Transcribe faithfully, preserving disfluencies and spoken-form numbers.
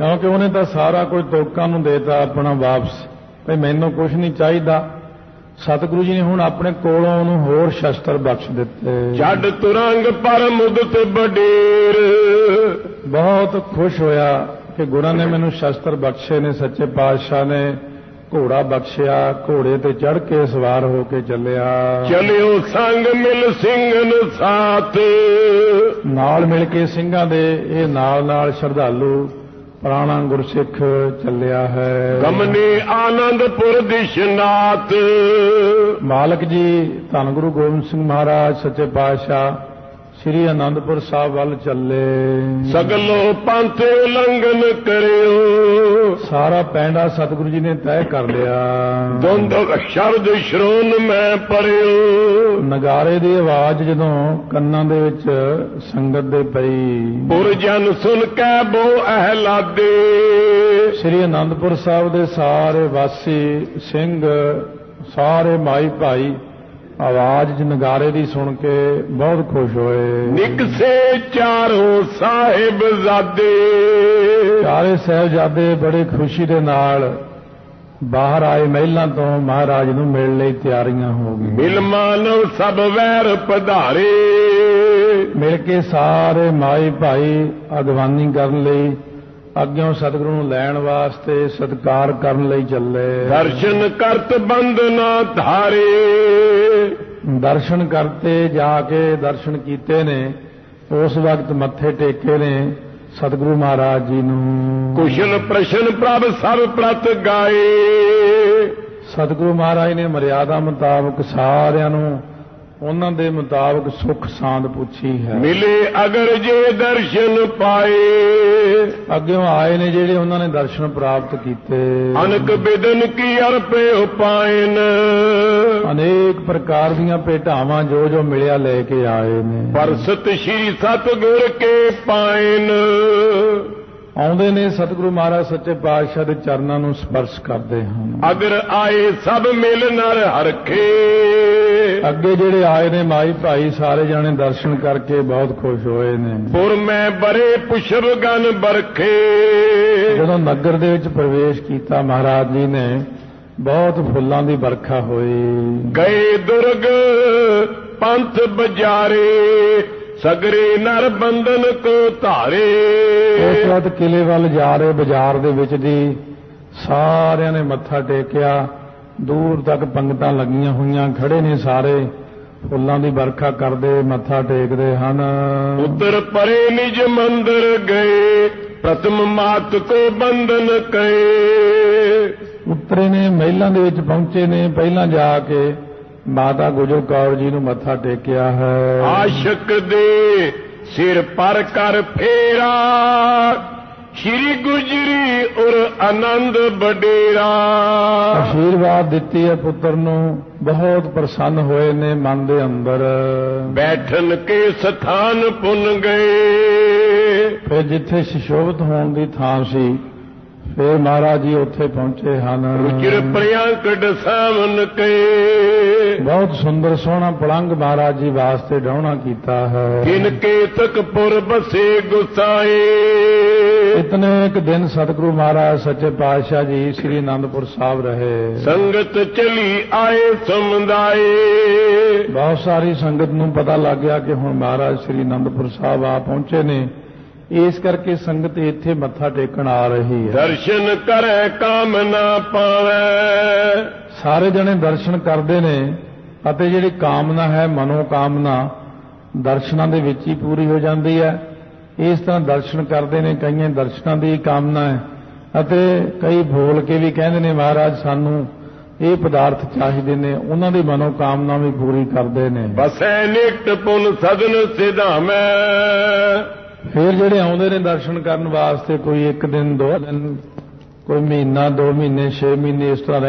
क्योंकि उन्हें तो सारा कुछ लोकां नूं देता अपना वापस, भई मैनूं कुछ नहीं चाहिदा। सतगुरु जी ने हुण अपने कोलों उहनूं होर शस्त्र बख्श दिते। छड्ड तुरंग पर मुदत बडेर। बहुत खुश होया कि गुरां ने मैनूं शस्त्र बख्शे ने, सच्चे पातशाह ने घोड़ा बख्शिया, घोड़े ते चढ़ के सवार होके चलिया। चलियो संग मिल सिंघन साथ। नाल मिल के सिंघां दे ये नाल नाल श्रद्धालु पुराना गुरसिख चलिया है। गमने आनंदपुर दिशनाथ। मालक जी धन गुरु गोबिंद सिंह महाराज सच्चे पातशाह श्री आनंदपुर साहब वल चले। सगलो पंथ उल्लंघन करियो। सारा पैंडा सतगुरु जी ने तय कर लिया। धुंध शब्द श्रोन मैं पढ़ियो। नगारे की आवाज जदों कन्नां दे विच संगत दे पई, पुरजन सुन कै बो अहलादे। श्री आनंदपुर साहब दे सारे वासी सिंह सारे माई भाई आवाज नगारे दी सुन के बहुत खुश होए। निकसे चारों साहिबजादे। चारे साहिबजादे बड़ी खुशी दे नाल बाहर आए, महलों तो महाराज नूं मिलण लई तैयारियां हो गई। मिल मानव सब वैर पधारे। मिल के सारे माई भाई अगवानी करन लई अग्यों सतगुरु नूं लैण वास्ते सत्कार करन लई चले। दर्शन करत बंदना धारे। दर्शन करते जाके दर्शन कीते ने, उस वक्त मत्थे टेके ने सतगुरु महाराज जी नूं। कुशल प्रश्न प्रभ सब प्रत गाए। सतगुरु महाराज ने मर्यादा मुताबक सारियां नूं उन्हां दे मुताबक सुख सांद पुछी है। मिले अगर जे दर्शन पाए। अग्यों आए ने जेड़े उन्होंने दर्शन प्राप्त किए। अनक बिदन की अर्पे उपायन। अनेक प्रकार दीयां भेटावां जो जो मिलिया लेके आए ने। परसत श्री सतगुर के पायन। आउंदे ने सतगुरु महाराज सच्चे पातशाह दे चरनां नूं स्पर्श करते हैं। अगर आए सब मिल नर हरखे। अगे जेड़े आए ने माई भाई सारे जाने दर्शन करके बहुत खुश होए ने। पुर में बड़े पुष्प गन बरखे। जदों नगर दे विच प्रवेश कीता महाराज जी ने बहुत फुल्लां दी बरखा होई। गए दुर्ग पंथ बजारे। सगरे नर बंधन को धारे। उस वक्त किले वाल जा रहे बाजार दे विच दी सारियां ने मत्था टेकिया। दूर तक पंगतां लगियां हुईयां, खड़े ने सारे फुल्लां दी बरखा करदे मत्था टेकदे हन। उतर परे निज मंदिर गए। प्रथम मात को बंधन कहे। उतरे ने महिलां दे विच पहुंचे ने, पहला जाके माता गुजर कौर जी नूं मत्था टेकिया है। आशक दे सिर पर कर फेरा। श्री गुजरी और आनंद बडेरा। आशीर्वाद दिती है पुत्र नूं, बहुत प्रसन्न होए ने मन दे अंदर। बैठन के स्थान पुन गए। फिर जिथे सुशोभित होने की थां सी फिर महाराज जी उत्थे पहुंचे हन। रुचिर प्रियंकड़ सावन के। बहुत सुंदर सोहना पलंग महाराज जी वास्ते डाउना कीता है। इनके तक पुर बसे गुसाए। इतने एक दिन सतगुरु महाराज सच्चे पातशाह जी श्री आनंदपुर साहब रहे। संगत चली आए समुदाय। बहुत सारी संगत नूं पता लग गया कि हुण महाराज श्री आनंदपुर साहब आ पहुंचे ने, इस करके संगत इत्थे मत्था टेकण आ रही है। दर्शन करे काम ना पावे। सारे जने दर्शन करते ने अते जिहड़ी कामना है मनोकामना दर्शनां दे विच ही पूरी हो जाती है। इस तरह दर्शन करते ने, कई दर्शनां दी कामना है अते कई बोल के भी कहते ने महाराज सानू ये पदार्थ चाहिए ने, उन्हां दी मनोकामना भी पूरी करते ने। बसै निकट पुन सदन सिधामै। फिर जिहड़े आउंदे ने दर्शन करन वास्ते कोई एक दिन दो दिन कोई महीना दो महीने छे महीने इस तरह